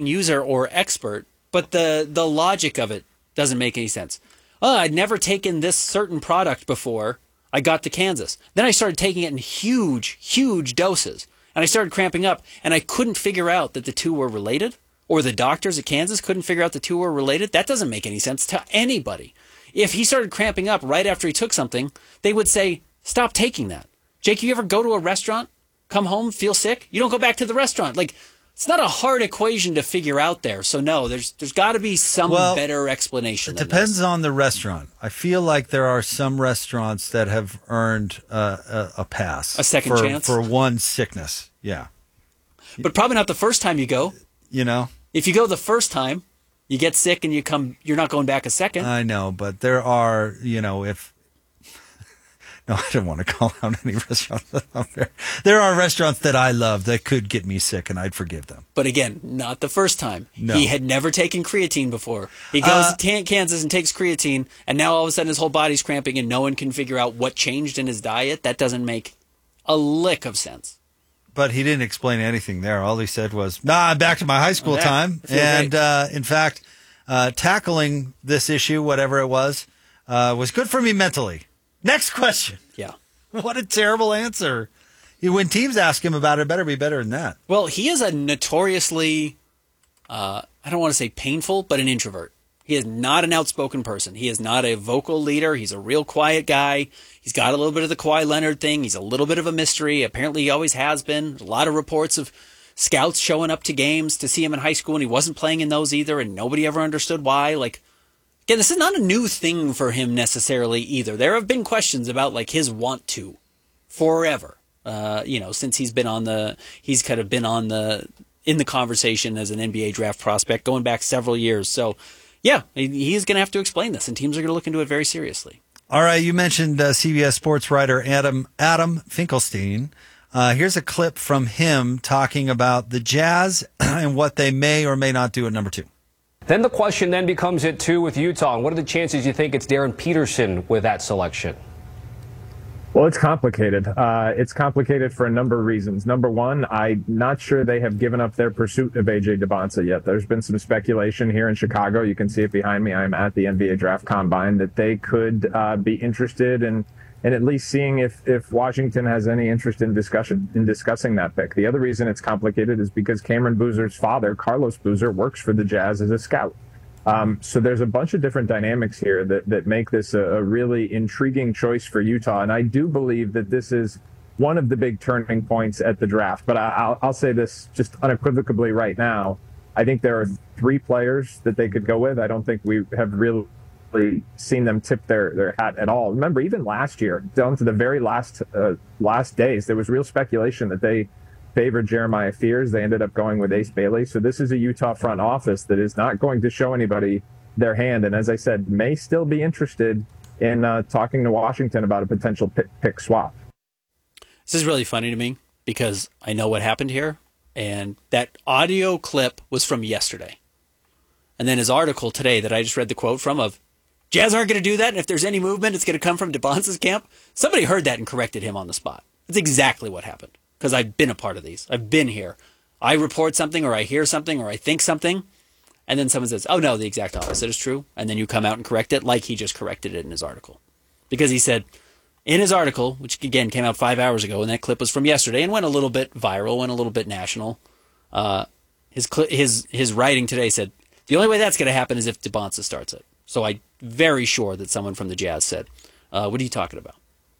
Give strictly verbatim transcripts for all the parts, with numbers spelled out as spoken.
user or expert, but the, the logic of it doesn't make any sense. Oh, I'd never taken this certain product before I got to Kansas. Then I started taking it in huge, huge doses, and I started cramping up, and I couldn't figure out that the two were related, or the doctors at Kansas couldn't figure out the two were related. That doesn't make any sense to anybody. If he started cramping up right after he took something, they would say, stop taking that. Jake, you ever go to a restaurant, come home, feel sick? You don't go back to the restaurant. Like, it's not a hard equation to figure out there. So, no, there's there's got to be some well, better explanation. It than depends this. on the restaurant. I feel like there are some restaurants that have earned uh, a, a pass. A second for, chance? For one sickness, yeah. But probably not the first time you go. You know? If you go the first time, you get sick and you come, you're not going back a second. I know, but there are, you know, if... No, I don't want to call out any restaurants out there. There are restaurants that I love that could get me sick, and I'd forgive them. But again, not the first time. No. He had never taken creatine before. He goes Uh, to Kansas and takes creatine, and now all of a sudden his whole body's cramping, and no one can figure out what changed in his diet. That doesn't make a lick of sense. But he didn't explain anything there. All he said was, nah, I'm back to my high school I'm back. time. I feel And great. uh, in fact, uh, tackling this issue, whatever it was, uh, was good for me mentally. Next question. Yeah. What a terrible answer. When teams ask him about it, it better be better than that. Well, he is a notoriously, uh, I don't want to say painful, but an introvert. He is not an outspoken person. He is not a vocal leader. He's a real quiet guy. He's got a little bit of the Kawhi Leonard thing. He's a little bit of a mystery. Apparently he always has been. There's a lot of reports of scouts showing up to games to see him in high school, and he wasn't playing in those either, and nobody ever understood why. Like, again, this is not a new thing for him necessarily either. There have been questions about like his want to forever. Uh, you know, since he's been on the, he's kind of been on the, in the conversation as an N B A draft prospect going back several years. So, yeah, he's going to have to explain this, and teams are going to look into it very seriously. All right, you mentioned uh, C B S sports writer Adam Adam Finkelstein. Uh, here's a clip from him talking about the Jazz and what they may or may not do at number two. Then the question then becomes at two with Utah. And what are the chances you think it's Darren Peterson with that selection? Well, it's complicated. Uh, it's complicated for a number of reasons. Number one, I'm not sure they have given up their pursuit of A J Debonsa yet. There's been some speculation here in Chicago. You can see it behind me. I'm at the N B A Draft Combine that they could uh, be interested in, in at least seeing if, if Washington has any interest in discussion in discussing that pick. The other reason it's complicated is because Cameron Boozer's father, Carlos Boozer, works for the Jazz as a scout. Um, so there's a bunch of different dynamics here that, that make this a, a really intriguing choice for Utah. And I do believe that this is one of the big turning points at the draft. But I, I'll, I'll say this just unequivocally right now. I think there are three players that they could go with. I don't think we have really seen them tip their, their hat at all. Remember, even last year, down to the very last uh, last days, there was real speculation that they favored Jeremiah Fears. They ended up going with Ace Bailey. So this is a Utah front office that is not going to show anybody their hand. And as I said, may still be interested in uh, talking to Washington about a potential pick, pick swap. This is really funny to me because I know what happened here. And that audio clip was from yesterday. And then his article today that I just read the quote from of, Jazz aren't going to do that, and if there's any movement, it's going to come from DeBonce's camp. Somebody heard that and corrected him on the spot. That's exactly what happened. Because I've been a part of these. I've been here. I report something or I hear something or I think something, and then someone says, oh no, the exact opposite is true. And then you come out and correct it like he just corrected it in his article. Because he said, in his article, which again came out five hours ago, and that clip was from yesterday and went a little bit viral, went a little bit national, uh, his, cl- his, his writing today said, the only way that's going to happen is if DeBonce starts it. So I'm very sure that someone from the Jazz said, uh, what are you talking about?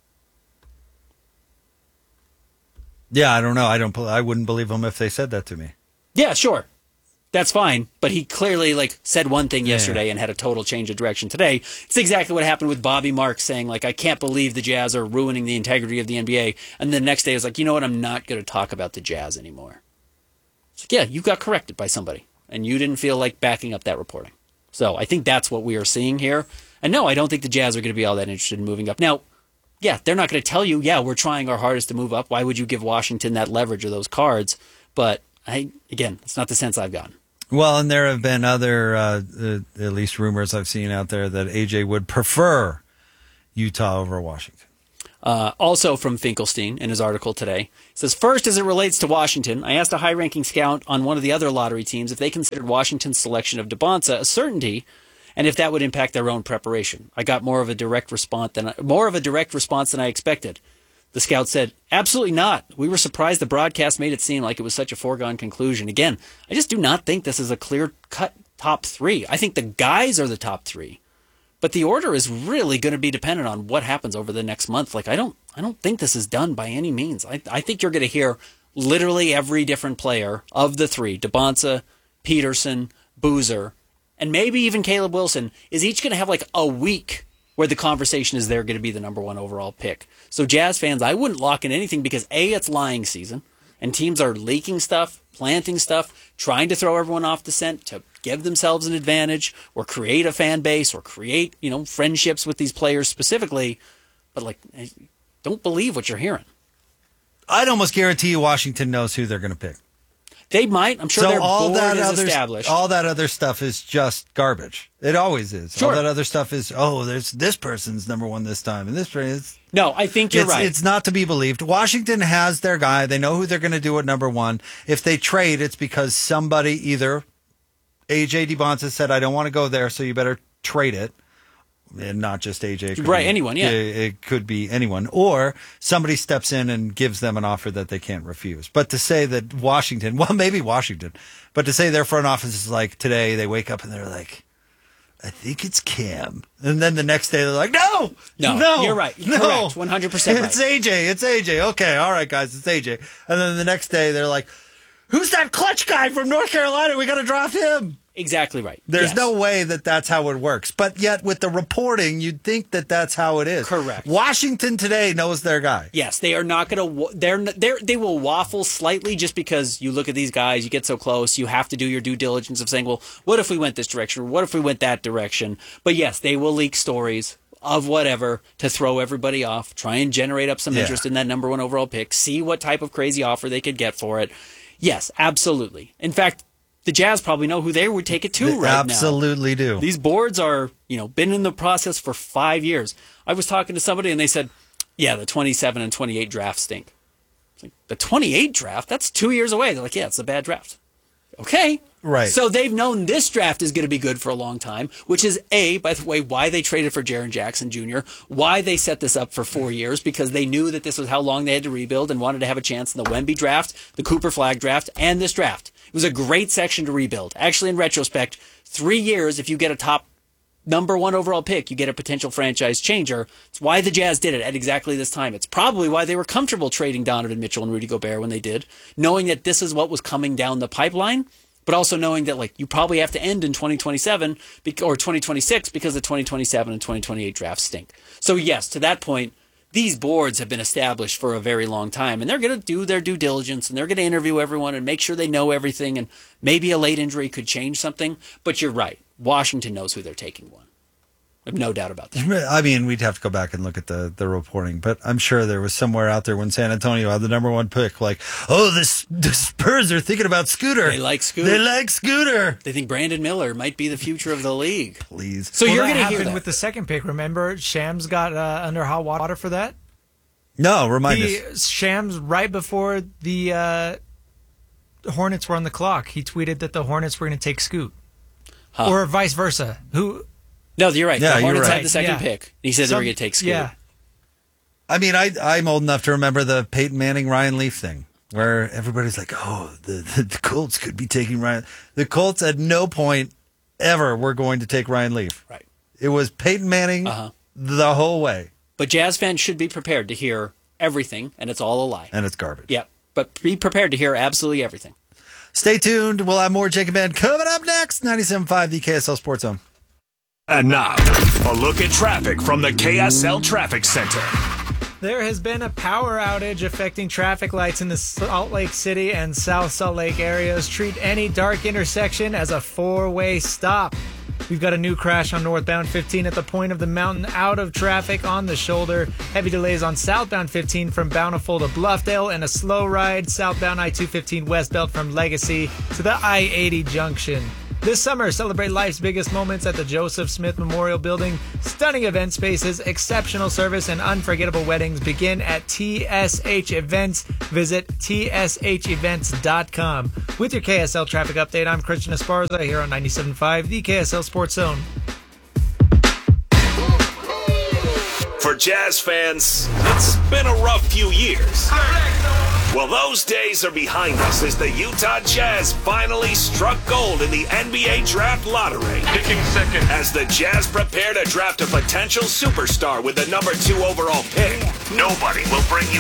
Yeah, I don't know. I don't. I wouldn't believe them if they said that to me. Yeah, sure. That's fine. But he clearly like said one thing yesterday yeah. and had a total change of direction today. It's exactly what happened with Bobby Marks saying, like, I can't believe the Jazz are ruining the integrity of the N B A. And the next day is like, you know what? I'm not going to talk about the Jazz anymore. It's like, yeah, you got corrected by somebody. And you didn't feel like backing up that reporting. So I think that's what we are seeing here. And no, I don't think the Jazz are going to be all that interested in moving up. Now, yeah, they're not going to tell you, yeah, we're trying our hardest to move up. Why would you give Washington that leverage or those cards? But, I again, it's not the sense I've gotten. Well, and there have been other, uh, uh, at least rumors I've seen out there, that A J would prefer Utah over Washington. Uh, also from Finkelstein in his article today. It says, first, as it relates to Washington, I asked a high-ranking scout on one of the other lottery teams if they considered Washington's selection of Debonsa a certainty and if that would impact their own preparation. I got more of a direct response than I, more of a direct response than I expected. The scout said, absolutely not. We were surprised the broadcast made it seem like it was such a foregone conclusion. Again, I just do not think this is a clear-cut top three. I think the guys are the top three. But the order is really going to be dependent on what happens over the next month. Like, I don't I don't think this is done by any means. I, I think you're going to hear literally every different player of the three, Debonsa, Peterson, Boozer, and maybe even Caleb Wilson, is each going to have like a week where the conversation is they're going to be the number one overall pick. So Jazz fans, I wouldn't lock in anything because A, it's lying season, and teams are leaking stuff, planting stuff, trying to throw everyone off the scent to give themselves an advantage or create a fan base or create, you know, friendships with these players specifically. But, like, don't believe what you're hearing. I'd almost guarantee you Washington knows who they're going to pick. They might. I'm sure so their all board that is other, established. All that other stuff is just garbage. It always is. Sure. All that other stuff is, oh, there's this person's number one this time, and this person is. No, I think you're it's, right. It's not to be believed. Washington has their guy. They know who they're going to do at number one. If they trade, it's because somebody, either A J Debonsa said, I don't want to go there, so you better trade it. And not just A J. Right, be, anyone, yeah. It, it could be anyone. Or somebody steps in and gives them an offer that they can't refuse. But to say that Washington, well, maybe Washington, but to say their front office is like today, they wake up and they're like, I think it's Cam. And then the next day they're like, no, no, no, you're right. No. Correct, one hundred percent right. It's A J, it's A J. Okay, all right, guys, it's A J. And then the next day they're like, who's that clutch guy from North Carolina? We got to draft him. Exactly right. There's yes. no way that that's how it works. But yet with the reporting, you'd think that that's how it is. Correct. Washington today knows their guy. Yes, they are not going to they're they they will waffle slightly just because you look at these guys, you get so close, you have to do your due diligence of saying, well, what if we went this direction? Or what if we went that direction? But yes, they will leak stories of whatever to throw everybody off, try and generate up some Yeah. interest in that number one overall pick, see what type of crazy offer they could get for it. Yes, absolutely. In fact, the Jazz probably know who they would take it to They right now. absolutely do. These boards are, you know, been in the process for five years. I was talking to somebody and they said, yeah, the twenty-seven and twenty-eight draft stink. It's like, the twenty-eight draft? That's two years away. They're like, yeah, it's a bad draft. Okay. Right. So they've known this draft is going to be good for a long time, which is A, by the way, why they traded for Jaren Jackson Junior, why they set this up for four years, because they knew that this was how long they had to rebuild and wanted to have a chance in the Wemby draft, the Cooper Flag draft, and this draft. It was a great section to rebuild. Actually, in retrospect, three years, if you get a top number one overall pick, you get a potential franchise changer. It's why the Jazz did it at exactly this time. It's probably why they were comfortable trading Donovan Mitchell and Rudy Gobert when they did, knowing that this is what was coming down the pipeline, but also knowing that like you probably have to end in twenty twenty-seven or twenty twenty-six because the twenty twenty-seven and twenty twenty-eight drafts stink. So yes, to that point, these boards have been established for a very long time, and they're going to do their due diligence, and they're going to interview everyone and make sure they know everything, and maybe a late injury could change something. But you're right. Washington knows who they're taking one. I have no doubt about that. I mean, we'd have to go back and look at the, the reporting, but I'm sure there was somewhere out there when San Antonio had the number one pick, like, oh, this, the Spurs are thinking about Scooter. They like Scooter. They like Scooter. They think Brandon Miller might be the future of the league. Please. So well, you're that going to hear happened that. with the second pick. Remember, Shams got uh, under hot water for that. No, remind the, us. Shams, right before the uh, Hornets were on the clock, he tweeted that the Hornets were going to take Scoot, Huh. or vice versa. Who? No, you're right. Yeah, the you're Hornets right. had the second Yeah. pick. And he said they Some- were going to take Scoot. Yeah, I mean, I, I'm old enough to remember the Peyton Manning, Ryan Leaf thing, where everybody's like, oh, the, the, the Colts could be taking Ryan. The Colts at no point ever were going to take Ryan Leaf. Right. It was Peyton Manning Uh-huh. the whole way, But Jazz fans should be prepared to hear everything, and it's all a lie. and it's garbage. Yeah, but be prepared to hear absolutely everything. Stay tuned. We'll have more Jacob Ben coming up next. ninety-seven point five, the K S L Sports Zone. And now, a look at traffic from the K S L Traffic Center. there has been a power outage affecting traffic lights in the Salt Lake City and South Salt Lake areas. Treat any dark intersection as a four-way stop. We've got a new crash on northbound fifteen at the point of the mountain, out of traffic on the shoulder. Heavy delays on southbound fifteen from Bountiful to Bluffdale, and a slow ride southbound I two fifteen westbound from Legacy to the I eighty junction. This summer, celebrate life's biggest moments at the Joseph Smith Memorial Building. Stunning event spaces, exceptional service, and unforgettable weddings begin at T S H Events. Visit T S H events dot com. With your K S L traffic update, I'm Christian Esparza here on ninety-seven point five, the K S L Sports Zone. For Jazz fans, it's been a rough few years. Well, those days are behind us as the Utah Jazz finally struck gold in the N B A Draft Lottery. Picking second. As the Jazz prepare to draft a potential superstar with the number two overall pick, nobody will bring you